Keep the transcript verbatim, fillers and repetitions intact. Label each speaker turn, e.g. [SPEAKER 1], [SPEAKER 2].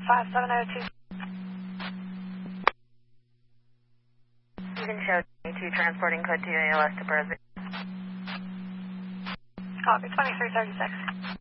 [SPEAKER 1] five seven zero two.
[SPEAKER 2] You can show two transporting code two A L S to Brosby.
[SPEAKER 1] Copy, twenty-three thirty-six.